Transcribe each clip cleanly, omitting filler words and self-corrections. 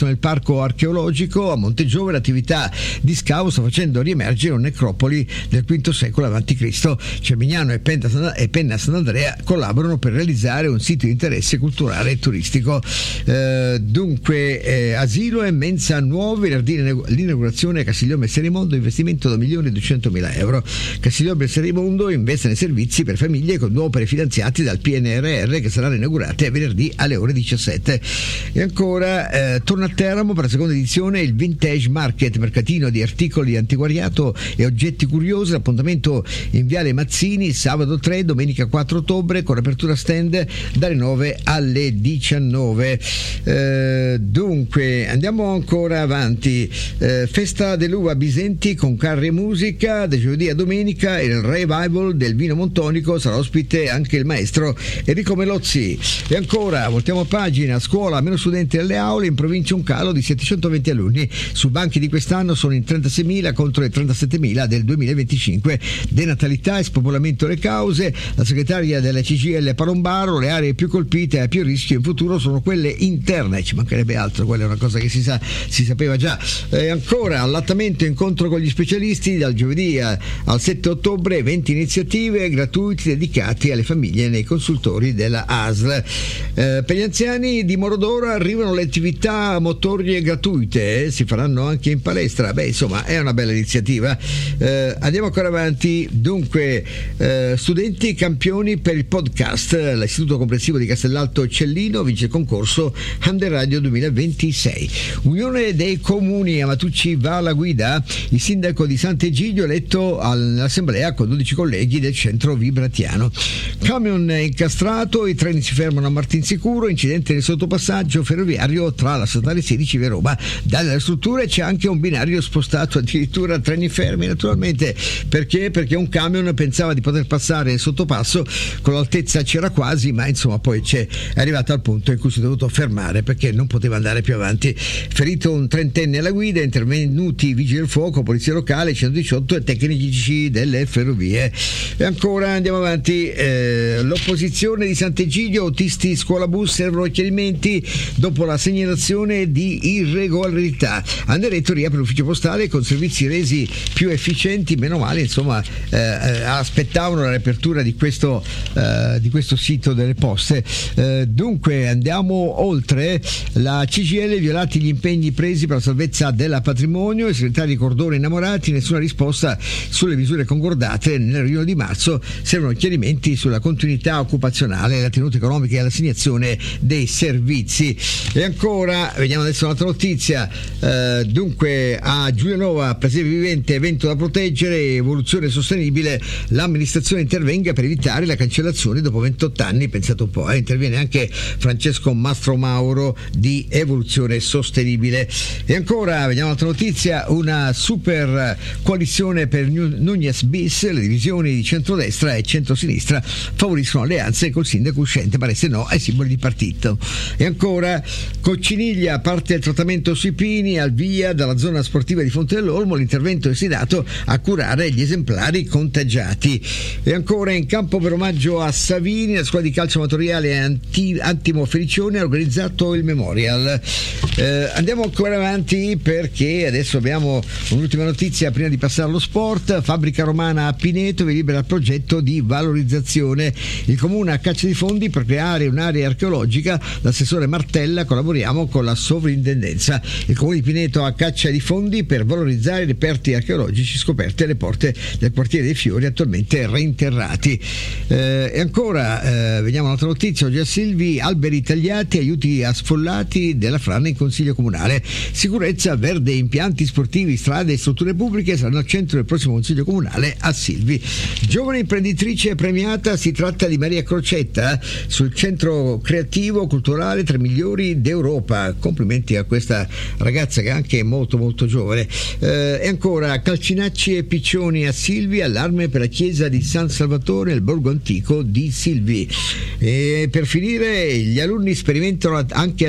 trovato nel parco archeologico a Montegiove. L'attività di scavo sta facendo riemergere una necropoli del V secolo a.C. Cermignano e Penna Sant'Andrea collaborano per realizzare un sito di interesse culturale e turistico. Asilo e mensa nuovi, venerdì l'inaugurazione a Castiglione Serimondo, investimento da 1.200.000 euro. Castiglione Serimondo investe nei servizi per famiglie con opere finanziate dal PNRR che saranno inaugurate venerdì alle ore 17. E ancora torna a Teramo per la seconda edizione il Vintage Market, mercatino di articoli di antiquariato e oggetti curiosi. L'appuntamento in Viale Mazzini sabato 3, domenica 4 ottobre con apertura stand dalle 9 alle 19. Dunque andiamo ancora avanti. Festa dell'uva Bisenti con carri e musica da giovedì a domenica. Il revival del vino montonico, sarà ospite anche il maestro Enrico Melozzi. E ancora voltiamo a pagina. A scuola meno studenti nelle aule, in provincia un calo di 720 alunni. Su banchi di quest'anno sono in 36.000 contro le 37.000 del 2025. Denatalità e spopolamento le cause. La segretaria della CGIL Palombaro: le aree più colpite e a più rischio in futuro sono quelle interne. Ci mancherebbe altro, quella è una cosa che si sapeva già. Ancora allattamento, incontro con gli specialisti dal giovedì al 7 ottobre, 20 iniziative gratuite dedicate alle famiglie nei consultori della ASL. Per gli anziani di Morodoro arrivano le attività motorie gratuite, si faranno anche in palestra. Insomma, è una bella iniziativa. Andiamo ancora avanti. Dunque, studenti campioni per il podcast. L'Istituto Comprensivo di Castellalto Cellino vince il concorso Under Radio 2026. Unione dei Comuni Amatucci va alla guida. Il sindaco di Sant'Egidio eletto all'assemblea con 12 colleghi del centro vibratiano. Camion incastrato, i treni si fermano a Martinsicuro, incidente nel sottopassaggio ferroviario tra la statale 16 e Roma. Dalle strutture c'è anche un binario spostato, addirittura treni fermi, naturalmente. Perché un camion pensava di poter passare il sottopasso, con l'altezza c'era quasi, ma insomma poi è arrivato al punto in cui si è dovuto fermare perché non poteva andare più avanti. Ferito un trentenne alla guida, intervenuti vigili del fuoco, polizia locale, 118 e tecnici delle ferrovie. E ancora andiamo avanti. L'opposizione di Sant'Egidio: autisti scuola bus servono chiarimenti dopo la segnalazione di irregolarità. Anderetto riapre l'ufficio postale con servizi resi più efficienti. Meno male, insomma, aspettavano la riapertura di questo sito delle poste. Dunque andiamo oltre. La CGIL: violati gli impegni presi per la salvezza del patrimonio. I segretari Cordone innamorati, nessuna risposta sulle misure concordate nella riunione di marzo, servono chiarimenti sulla continuità occupazionale, la tenuta economica e l'assegnazione dei servizi. E ancora vediamo adesso un'altra notizia. Dunque a Giulianova, presepe vivente, evento da proteggere, evoluzione sostenibile, l'amministrazione intervenga per evitare la cancellazione dopo 28 anni. Pensate un po', interviene anche Francesco Mastromauro di Evoluzione Sostenibile. E ancora vediamo un'altra notizia. Una super coalizione per Nunez bis, le divisioni di centrodestra e centrosinistra favoriscono alleanze col sindaco uscente, paresse no ai simboli di partito. E ancora Cocciniglia, parte il trattamento sui pini, al via dalla zona sportiva di Fonte dell'Olmo, l'intervento è destinato a curare gli esemplari contagiati. E ancora in campo per omaggio a Savini, la squadra di calcio amatoriale Antimo Felicione ha organizzato il memorial. Andiamo ancora avanti perché adesso abbiamo un'ultima notizia prima di passare allo sport. Fabbrica Romana a Pineto delibera il progetto di valorizzazione. Il comune a caccia di fondi per creare un'area archeologica. L'assessore Martella: collaboriamo con la sovrintendenza. Il comune di Pineto a caccia di fondi per valorizzare i reperti archeologici scoperti alle porte del quartiere dei Fiori, attualmente reinterrati. E ancora vediamo un'altra notizia. Oggi a Silvi: alberi tagliati, aiuti a sfollati della frana in consiglio comunale. Sicurezza, verde, impianti sportivi, strade e strutture pubbliche saranno al centro del prossimo consiglio comunale a Silvi. Giovane imprenditrice premiata, si tratta di Maria Crocetta sul centro creativo culturale tra i migliori d'Europa. Complimenti a questa ragazza che è anche molto molto giovane. E ancora Calcinacci e Piccioni a Silvi, allarme per la chiesa di San Salvatore nel borgo antico di Silvi. E per finire gli alunni sperimentano anche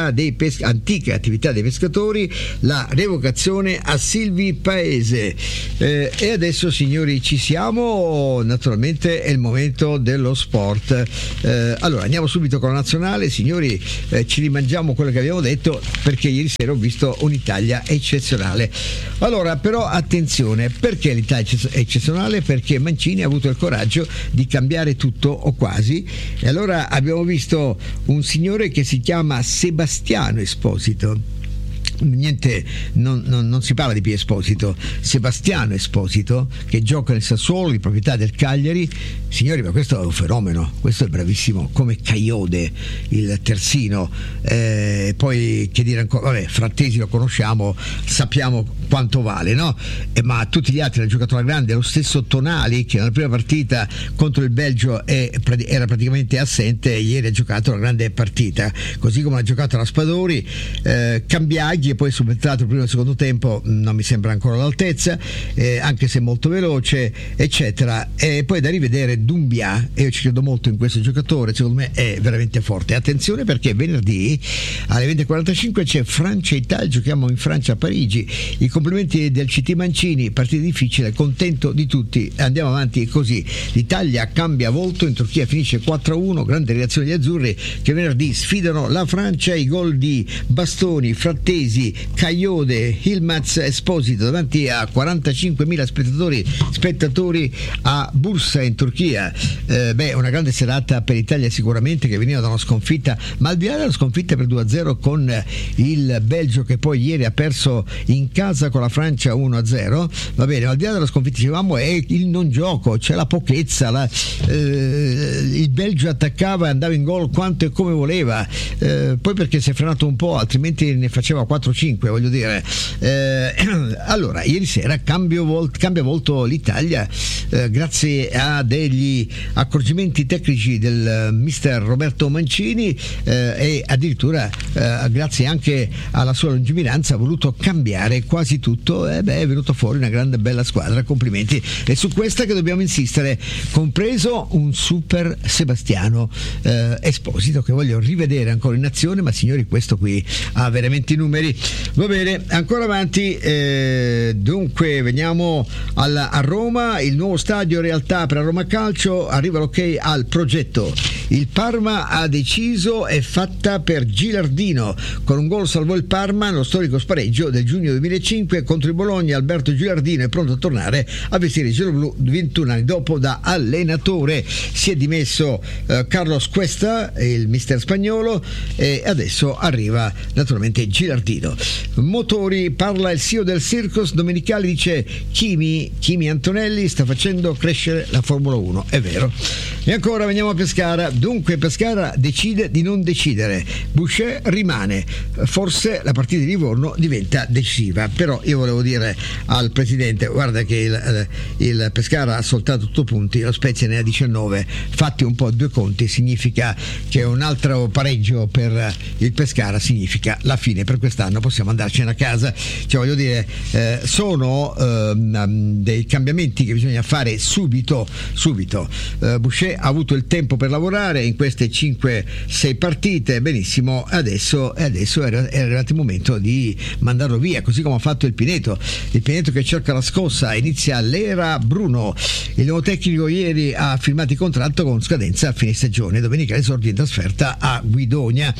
antiche attività dei pescatori, la revocazione a Silvi Paese. E adesso signori ci siamo, naturalmente è il momento dello sport. Allora andiamo subito con la nazionale, signori. Ci rimangiamo quello che abbiamo detto. detto perché ieri sera ho visto un'Italia eccezionale. Allora, però attenzione, perché l'Italia è eccezionale? Perché Mancini ha avuto il coraggio di cambiare tutto o quasi, e allora abbiamo visto un signore che si chiama Sebastiano Esposito. Niente, non si parla di Pio Esposito, Sebastiano Esposito, che gioca nel Sassuolo di proprietà del Cagliari. Signori, ma questo è un fenomeno, questo è bravissimo, come Caiode, il terzino. Poi che dire ancora, vabbè, Frattesi lo conosciamo, sappiamo quanto vale, no? Ma tutti gli altri hanno giocato alla grande. Lo stesso Tonali, che nella prima partita contro il Belgio era praticamente assente, ieri ha giocato una grande partita, così come ha giocato Raspadori. Cambiaghi, e poi è subentrato il primo e il secondo tempo, non mi sembra ancora all'altezza, anche se molto veloce, eccetera. E poi da rivedere Doumbia, e io ci credo molto in questo giocatore, secondo me è veramente forte. Attenzione, perché venerdì alle 20:45 c'è Francia-Italia, giochiamo in Francia a Parigi. I complimenti del CT Mancini, partita difficile, contento di tutti, andiamo avanti così. L'Italia cambia volto, in Turchia finisce 4-1, grande reazione degli azzurri che venerdì sfidano la Francia. I gol di Bastoni, Frattesi, Caiode, Yilmaz, Esposito davanti a 45.000 spettatori a Bursa in Turchia. Una grande serata per l'Italia sicuramente, che veniva da una sconfitta, ma al di là della sconfitta per 2-0 con il Belgio, che poi ieri ha perso in casa con la Francia 1-0, va bene, ma al di là della sconfitta, dicevamo, è il non gioco, c'è la pochezza, il Belgio attaccava e andava in gol quanto e come voleva, poi perché si è frenato un po', altrimenti ne faceva 4-5, voglio dire. Allora, ieri sera cambia volto l'Italia, grazie a degli accorgimenti tecnici del mister Roberto Mancini, e addirittura grazie anche alla sua lungimiranza ha voluto cambiare quasi tutto. È venuto fuori una grande bella squadra, complimenti, e su questa che dobbiamo insistere, compreso un super Sebastiano Esposito, che voglio rivedere ancora in azione, ma signori, questo qui ha veramente i numeri. Va bene, ancora avanti. Dunque veniamo a Roma, il nuovo stadio realtà per la Roma Calcio, arriva l'ok al progetto. Il Parma ha deciso, è fatta per Gilardino, con un gol salvò il Parma nello storico spareggio del giugno 2005 contro il Bologna. Alberto Gilardino è pronto a tornare a vestire il gialloblu 21 anni dopo da allenatore. Si è dimesso Carlos Cuesta, il mister spagnolo, e adesso arriva naturalmente Gilardino. Motori, parla il CEO del Circus Domenicali, dice Kimi Antonelli sta facendo crescere la Formula 1, è vero. E ancora veniamo a Pescara. Dunque Pescara decide di non decidere, Boucher rimane, forse la partita di Livorno diventa decisiva. Però io volevo dire al presidente, guarda che il Pescara ha soltanto 8 punti, lo Spezia ne ha 19, fatti un po' due conti, significa che un altro pareggio per il Pescara significa la fine per quest'anno, possiamo andarcene a casa. Cioè, voglio dire, sono dei cambiamenti che bisogna fare subito. Boucher ha avuto il tempo per lavorare in queste 5-6 partite, benissimo, adesso è arrivato il momento di mandarlo via, così come ha fatto il Pineto che cerca la scossa. Inizia l'era Bruno, il nuovo tecnico ieri ha firmato il contratto con scadenza a fine stagione, domenica esordio in trasferta a Guidonia.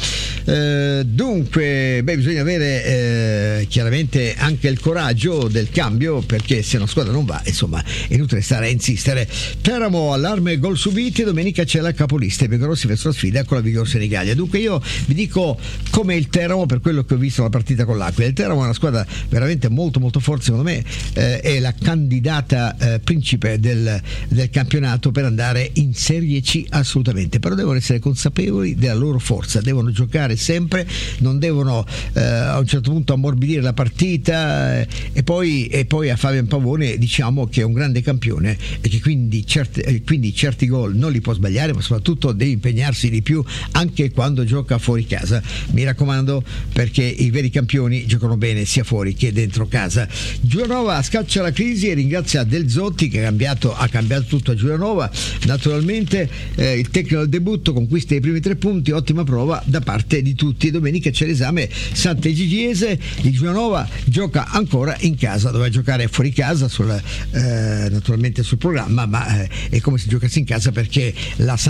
Dunque bisogna avere chiaramente anche il coraggio del cambio, perché se una squadra non va, insomma, è inutile stare a insistere. Teramo, allarme gol subiti, domenica c'è la capolista, i biancorossi verso la sfida con la Vigor Senigallia. Dunque io vi dico come il Teramo, per quello che ho visto la partita con l'Aquila. Il Teramo è una squadra veramente molto molto forte, secondo me è la candidata principe del campionato per andare in Serie C assolutamente, però devono essere consapevoli della loro forza, devono giocare sempre, non devono a un certo punto ammorbidire la partita, e poi a Fabian Pavone diciamo che è un grande campione e che quindi certi gol non li può sbagliare, ma soprattutto deve impegnarsi di più anche quando gioca fuori casa, mi raccomando, perché i veri campioni giocano bene sia fuori che dentro casa. Giulianova scaccia la crisi e ringrazia Del Zotti che ha cambiato tutto a Giulianova. Naturalmente il tecnico del debutto conquista i primi 3 punti, ottima prova da parte di tutti. Domenica c'è l'esame Sant'Egidiese, il Giulianova gioca ancora in casa, doveva giocare fuori casa naturalmente sul programma, ma è come se giocassi in casa, perché la Sant'Egidiese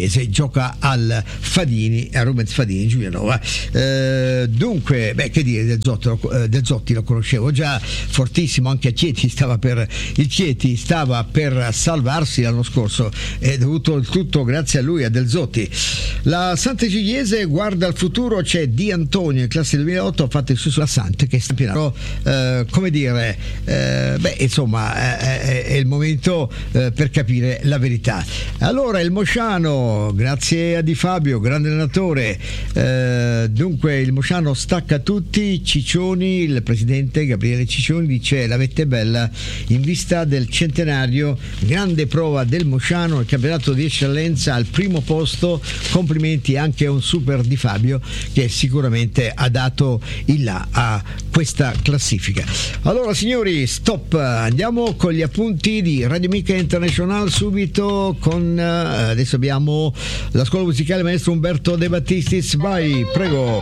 Pugliese, gioca al Fadini, a Rubens Fadini, Giulianova. Dunque, che dire, Del Zotti lo conoscevo già, fortissimo, anche a Chieti il Chieti stava per salvarsi l'anno scorso, è dovuto il tutto grazie a lui, a Del Zotti. La Sant'Egidiese guarda al futuro, c'è Di Antonio in classe 2008, ha fatto il suo Sante che sta come dire, insomma è il momento per capire la verità. Allora il Mosciano, grazie a Di Fabio, grande allenatore, dunque il Mosciano stacca tutti. Ciccioni, il presidente Gabriele Ciccioni, dice l'avete bella in vista del centenario, grande prova del Mosciano, il campionato di eccellenza al primo posto, complimenti anche a un super Di Fabio che sicuramente ha dato il là a questa classifica. Allora signori, stop, andiamo con gli appunti di Radio Amica International subito con adesso abbiamo la scuola musicale maestro Umberto De Battistis, vai, prego.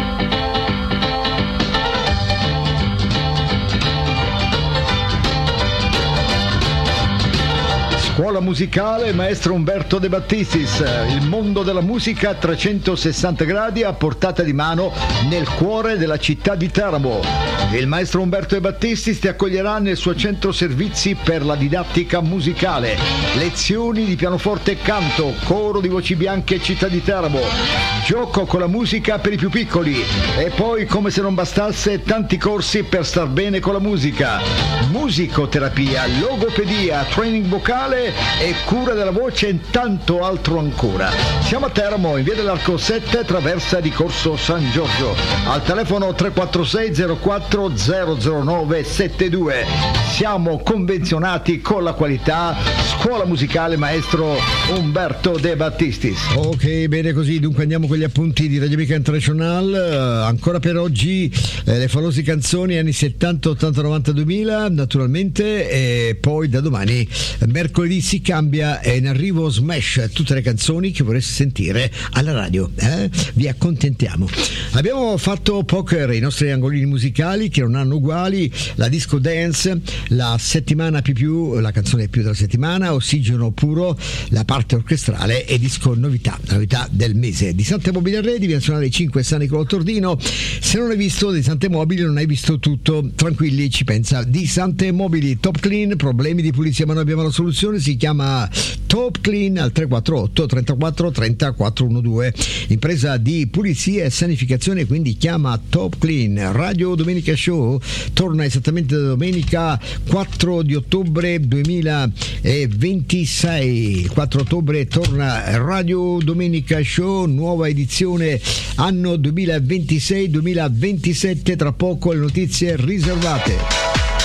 Scuola musicale maestro Umberto De Battistis, il mondo della musica a 360 gradi a portata di mano nel cuore della città di Teramo. Il maestro Umberto De Battistis ti accoglierà nel suo centro servizi per la didattica musicale, lezioni di pianoforte e canto, coro di voci bianche città di Teramo, gioco con la musica per i più piccoli e poi, come se non bastasse, tanti corsi per star bene con la musica, musicoterapia, logopedia, training vocale e cura della voce e tanto altro ancora. Siamo a Teramo in via dell'Arco 7, traversa di Corso San Giorgio, al telefono 346 04 009 72. Siamo convenzionati con la qualità. Scuola musicale maestro Umberto De Battistis. Ok, bene così, dunque andiamo con gli appunti di Radio Amica International. Ancora per oggi le famose canzoni anni 70, 80, 90, 2000 naturalmente, e poi da domani mercoledì si cambia, è in arrivo Smash, tutte le canzoni che vorreste sentire alla radio, vi accontentiamo. Abbiamo fatto poker, i nostri angolini musicali che non hanno uguali, la disco dance, la settimana più, la canzone più della settimana, ossigeno puro, la parte orchestrale e disco novità, la novità del mese. Di Sante Mobili Arredi viene a suonare i 5 Sani con Tordino. Se non hai visto di Sante Mobili non hai visto tutto, tranquilli, ci pensa Di Sante Mobili. Top Clean, problemi di pulizia ma noi abbiamo la soluzione, si chiama Top Clean al 348 34 30 412, impresa di pulizia e sanificazione, quindi chiama Top Clean. Radio Domenica Show torna esattamente domenica 4 di ottobre 2026. 4 ottobre torna Radio Domenica Show, nuova edizione anno 2026-2027, tra poco le notizie riservate.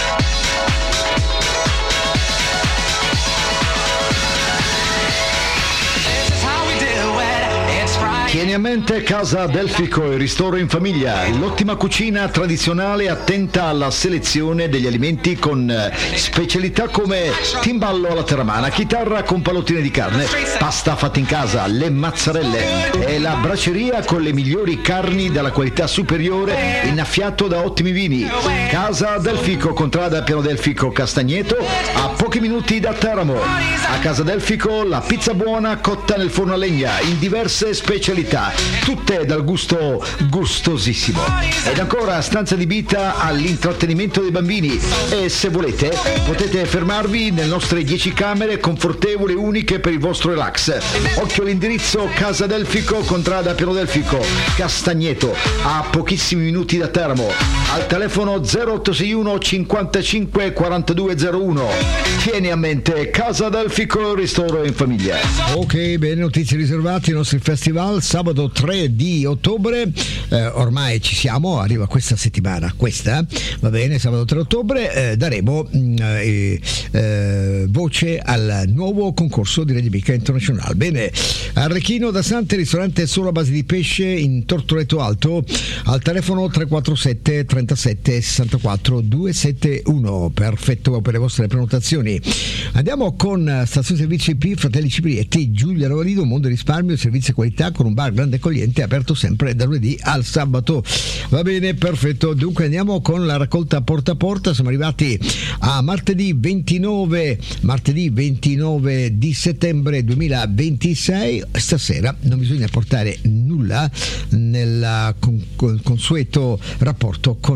Tieni a mente Casa Delfico, il ristoro in famiglia, l'ottima cucina tradizionale attenta alla selezione degli alimenti con specialità come timballo alla terramana, chitarra con pallottine di carne, pasta fatta in casa, le mazzarelle e la braceria con le migliori carni dalla qualità superiore, innaffiato da ottimi vini. Casa Delfico, contrada Piano Delfico Castagneto, a pochi minuti da Teramo. A Casa Delfico la pizza buona cotta nel forno a legna in diverse specialità, tutte dal gusto gustosissimo. Ed ancora stanza adibita all'intrattenimento dei bambini e se volete potete fermarvi nelle nostre 10 camere confortevoli e uniche per il vostro relax. Occhio all'indirizzo: Casa Delfico, contrada Piano Delfico Castagneto, a pochissimi minuti da Teramo, al telefono 0861 55 4201. Tieni a mente Casa Delfico, ristoro in famiglia. Ok, bene, notizie riservate ai nostri festival. Sabato 3 di ottobre, ormai ci siamo, arriva questa settimana, va bene, sabato 3 ottobre daremo voce al nuovo concorso di Radio Amica International. Bene, Arrechino da Sante, ristorante solo a base di pesce in Tortoreto Alto, al telefono 347 37 64 271. Perfetto per le vostre prenotazioni. Andiamo con Stazione Servizi IP, Fratelli Ciprietti, Giulia Rovalido, Mondo Risparmio, servizi e qualità con un bar grande e accogliente, aperto sempre da lunedì al sabato. Va bene, perfetto. Dunque andiamo con la raccolta porta a porta. Siamo arrivati a martedì 29 di settembre 2026. Stasera non bisogna portare nulla nel consueto rapporto con